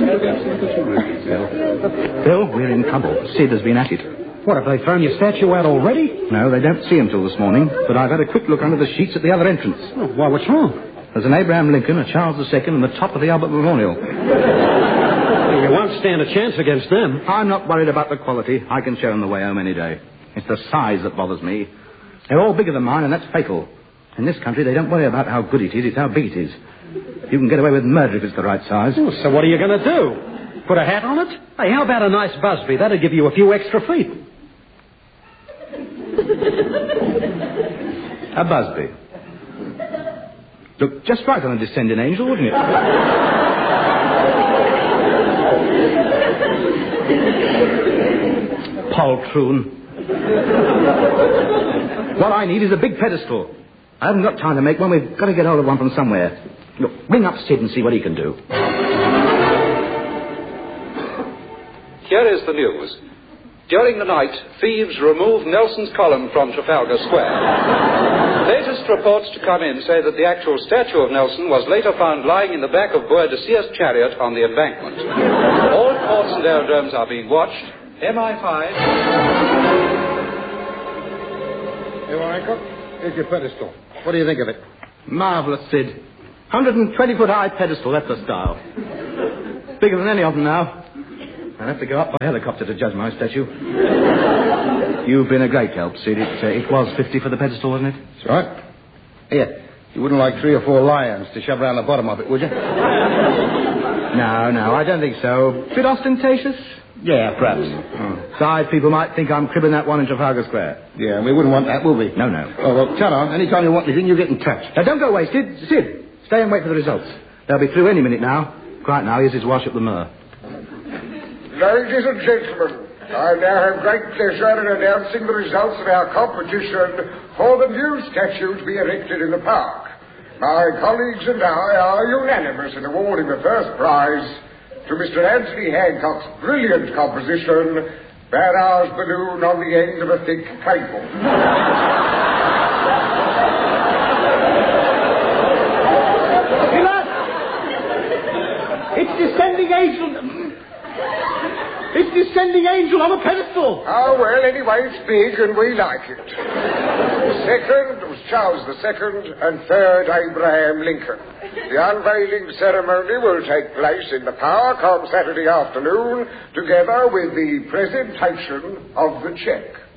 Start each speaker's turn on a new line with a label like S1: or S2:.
S1: Bill, we're in trouble. Sid has been at it.
S2: What, have they thrown your statue out already?
S1: No, they don't see him till this morning, but I've had a quick look under the sheets at the other entrance.
S2: Oh, why, what's wrong?
S1: There's an Abraham Lincoln, a Charles II, and the top of the Albert Memorial.
S2: Well, you won't stand a chance against them.
S1: I'm not worried about the quality. I can show them the way home any day. It's the size that bothers me. They're all bigger than mine, and that's fatal. In this country, they don't worry about how good it is, it's how big it is. You can get away with murder if it's the right size.
S2: Oh, so what are you going to do? Put a hat on it? Hey, how about a nice Busby? That'd give you a few extra feet.
S1: A Busby. Look just right on a descending angel, wouldn't it? Poltroon. What I need is a big pedestal. I haven't got time to make one. We've got to get hold of one from somewhere. Look, ring up Sid and see what he can do.
S3: Here is the news. During the night, thieves removed Nelson's column from Trafalgar Square. Latest reports to come in say that the actual statue of Nelson was later found lying in the back of Boadicea's chariot on the embankment. All ports and aerodromes are being watched. MI5...
S4: Hey, Michael, here's your pedestal. What do you think of it?
S1: Marvellous, Sid. 120-foot high pedestal, that's the style. Bigger than any of them now. I'll have to go up by helicopter to judge my statue. You've been a great help, Sid. It was 50 for the pedestal, wasn't it?
S4: That's right. Here, you wouldn't like 3 or 4 lions to shove around the bottom of it, would you?
S1: No, I don't think so. Bit ostentatious?
S4: Yeah, perhaps.
S1: Besides, people might think I'm cribbing that one in Trafalgar Square.
S4: Yeah, we wouldn't want that, would we?
S1: No.
S4: Oh, well, tell on. Anytime you want anything, you get in touch.
S1: Now, don't go away, Sid. Stay and wait for the results. They'll be through any minute now. Quiet now, here's his wash up the Mer.
S5: Ladies and gentlemen, I now have great pleasure in announcing the results of our competition for the new statue to be erected in the park. My colleagues and I are unanimous in awarding the first prize to Mr. Anthony Hancock's brilliant composition, Barrow's Balloon on the End of a Thick Cable.
S1: It's descending angel. It's descending angel on a pedestal.
S5: Oh, well, anyway, it's big and we like it. The second was Charles II and third Abraham Lincoln. The unveiling ceremony will take place in the park on Saturday afternoon, together with the presentation of the cheque.